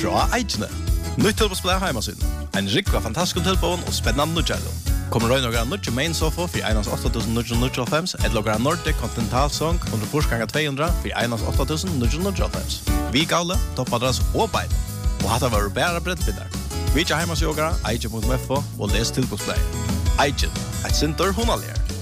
fra Eikene. Nytt tilbosplay heimasiden. En rikva fantastisk tilbån og spennende nødgjælum. Kommer røy noen nødje main sofa for 1.8.995 et logra Nordic Continental Song 100x200 for 1.8.995. Vi gale, toppadras og beid. Og hatt var bæra brettbindar. Vi ikke heimasjogara, Eikene.fo og les tilbosplay. Eikene, et sinter hunalier.